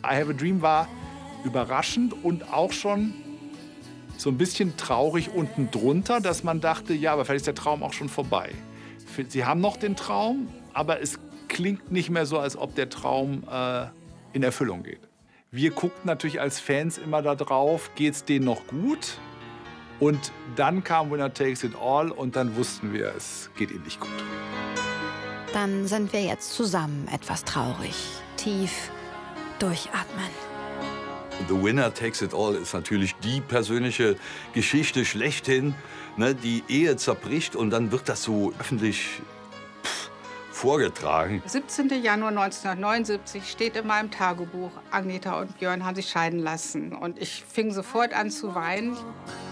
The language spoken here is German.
I Have a Dream war überraschend und auch schon so ein bisschen traurig unten drunter, dass man dachte, ja, aber vielleicht ist der Traum auch schon vorbei. Sie haben noch den Traum, aber es klingt nicht mehr so, als ob der Traum in Erfüllung geht. Wir guckten natürlich als Fans immer da drauf, geht's denen noch gut? Und dann kam Winner Takes It All und dann wussten wir, es geht ihnen nicht gut. Dann sind wir jetzt zusammen etwas traurig. Tief durchatmen. The Winner Takes It All ist natürlich die persönliche Geschichte schlechthin. Ne, die Ehe zerbricht und dann wird das so öffentlich vorgetragen. 17. Januar 1979 steht in meinem Tagebuch, Agneta und Björn haben sich scheiden lassen. Und ich fing sofort an zu weinen.